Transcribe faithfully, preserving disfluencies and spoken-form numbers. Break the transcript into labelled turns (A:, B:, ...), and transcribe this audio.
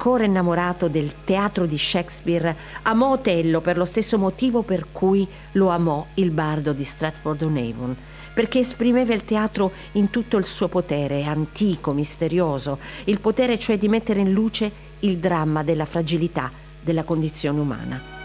A: ancora innamorato del teatro di Shakespeare, amò Otello per lo stesso motivo per cui lo amò il bardo di Stratford-on-Avon, perché esprimeva il teatro in tutto il suo potere, antico, misterioso, il potere cioè di mettere in luce il dramma della fragilità della condizione umana.